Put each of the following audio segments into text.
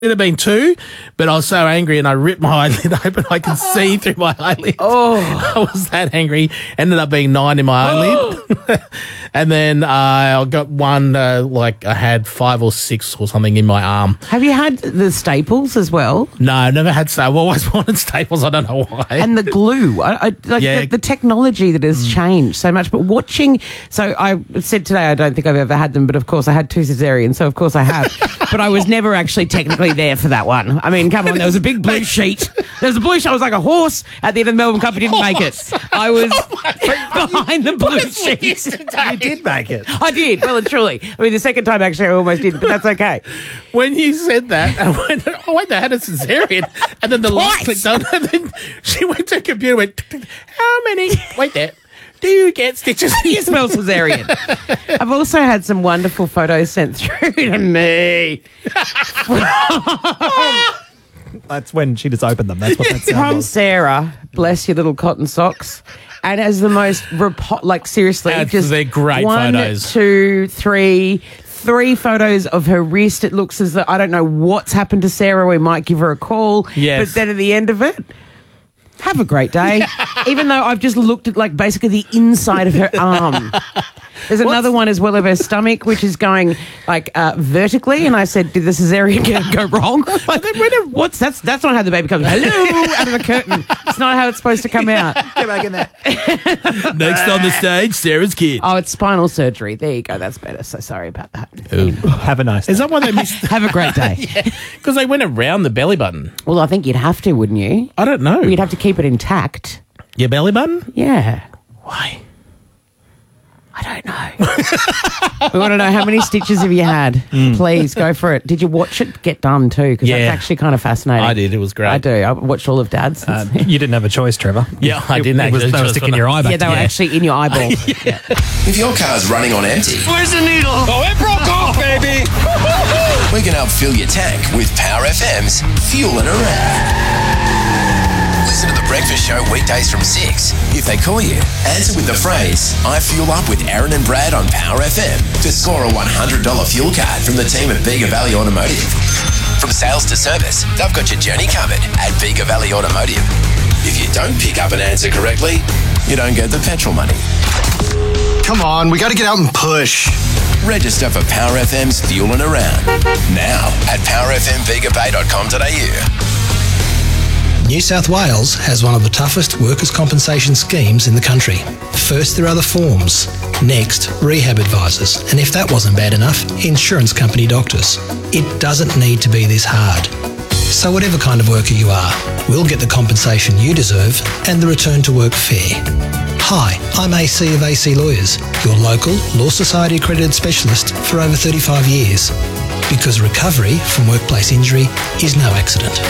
It had been 2, but I was so angry and I ripped my eyelid open. I could see through my eyelid. I was that angry. Ended up being 9 in my eyelid. And then I got one, I had 5 or 6 or something in my arm. Have you had the staples as well? No, I never had staples. I've always wanted staples. I don't know why. And the glue. The technology that has changed so much. But so I said today I don't think I've ever had them, but of course I had 2 cesareans, so of course I have. But I was never actually technically there for that one. I mean, come on, there was a big blue sheet. There was a blue sheet. I was like a horse at the end of the Melbourne Cup. I didn't make it. I was behind the blue sheet. You did make it. I did, well and truly. I mean, the second time actually I almost didn't, but that's okay. When you said that, I went, oh, wait, they had a cesarean. And then the light clicked on, and then she went to the computer and went, how many? Wait there. Do you get stitches? You smell cesarean. I've also had some wonderful photos sent through to me. That's when she just opened them. That's what that sound From was. Sarah, bless your little cotton socks. And as the most, seriously, They're great 1, photos. 2, 3 photos of her wrist. It looks as though, I don't know what's happened to Sarah. We might give her a call. Yes. But then at the end of it, have a great day. Even though I've just looked at basically the inside of her arm. There's another one as well of her stomach, which is going vertically. And I said, did the cesarean go wrong? That's not how the baby comes. Hello, out of the curtain. It's not how it's supposed to come out. Get back in there. Next on the stage, Sarah's kid. Oh, it's spinal surgery. There you go. That's better. So sorry about that. Have a nice day. Is that why they missed? Have a great day. Because they went around the belly button. Well, I think you'd have to, wouldn't you? I don't know. You'd have to keep it intact. Your belly button? Yeah. Why? I don't know. We want to know, how many stitches have you had? Please, go for it. Did you watch it get done too? Because that's actually kind of fascinating. I did. It was great. I do. I watched all of Dad's. You didn't have a choice, Trevor. Yeah, I didn't actually. They were sticking your eye back. Yeah, they were actually in your eyeball. If your car's running on empty, Where's the needle? Oh, it broke off, baby. we can help fill your tank with Power FM's Fuelin' Around. Listen to The Breakfast Show weekdays from 6. If they call you, answer with the phrase, I fuel up with Aaron and Brad on Power FM to score a $100 fuel card from the team at Bega Valley Automotive. From sales to service, they've got your journey covered at Bega Valley Automotive. If you don't pick up an answer correctly, you don't get the petrol money. Come on, we got to get out and push. Register for Power FM's Fuelin' Around now at powerfmbegabay.com.au. New South Wales has one of the toughest workers' compensation schemes in the country. First, there are the forms. Next, rehab advisors. And if that wasn't bad enough, insurance company doctors. It doesn't need to be this hard. So whatever kind of worker you are, we'll get the compensation you deserve and the return to work fair. Hi, I'm AC of AC Lawyers, your local Law Society accredited specialist for over 35 years. Because recovery from workplace injury is no accident.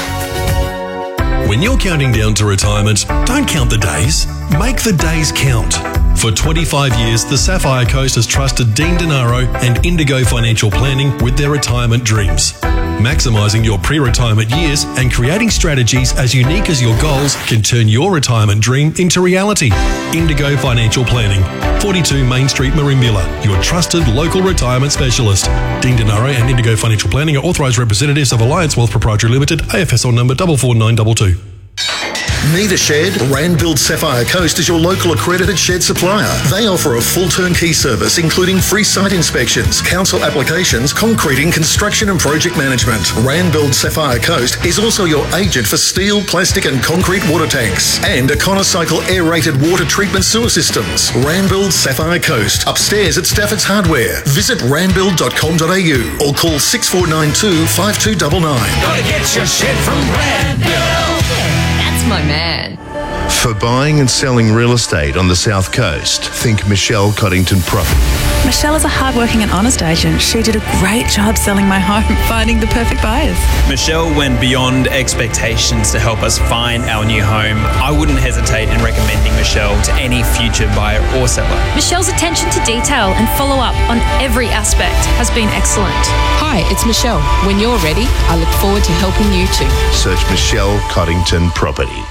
When you're counting down to retirement, don't count the days. Make the days count. For 25 years, the Sapphire Coast has trusted Dean Denaro and Indigo Financial Planning with their retirement dreams. Maximising your pre-retirement years and creating strategies as unique as your goals can turn your retirement dream into reality. Indigo Financial Planning, 42 Main Street, Merimbula, your trusted local retirement specialist. Dean Denaro and Indigo Financial Planning are authorised representatives of Alliance Wealth Proprietary Limited, AFSL number 44922. Need a shed? Randbuild Sapphire Coast is your local accredited shed supplier. They offer a full turnkey service including free site inspections, council applications, concreting, construction and project management. Randbuild Sapphire Coast is also your agent for steel, plastic and concrete water tanks and Econocycle aerated water treatment sewer systems. Randbuild Sapphire Coast, upstairs at Stafford's Hardware. Visit randbuild.com.au or call 6492 5299. Gotta get your shit from Randbuild. That's my man. For buying and selling real estate on the South Coast, think Michelle Coddington Property. Michelle is a hardworking and honest agent. She did a great job selling my home, finding the perfect buyers. Michelle went beyond expectations to help us find our new home. I wouldn't hesitate in recommending Michelle to any future buyer or seller. Michelle's attention to detail and follow-up on every aspect has been excellent. Hi, it's Michelle. When you're ready, I look forward to helping you too. Search Michelle Coddington Property.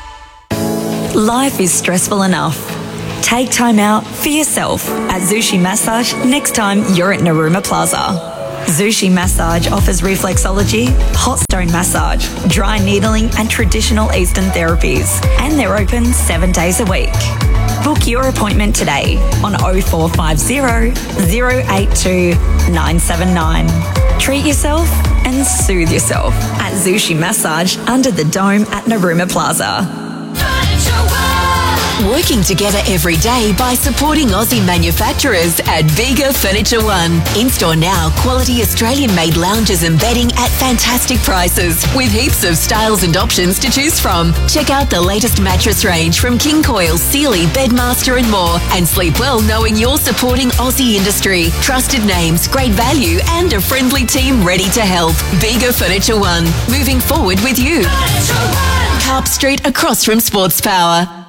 Life is stressful enough. Take time out for yourself at Zushi Massage next time you're at Naruma Plaza. Zushi Massage offers reflexology, hot stone massage, dry needling and traditional Eastern therapies. And they're open 7 days a week. Book your appointment today on 0450 082 979. Treat yourself and soothe yourself at Zushi Massage under the dome at Naruma Plaza. Working together every day by supporting Aussie manufacturers at Bega Furniture One. In-store now, quality Australian-made lounges and bedding at fantastic prices with heaps of styles and options to choose from. Check out the latest mattress range from King Coil, Sealy, Bedmaster and more, and sleep well knowing you're supporting Aussie industry. Trusted names, great value and a friendly team ready to help. Bega Furniture One, moving forward with you. Carp Street across from Sports Power.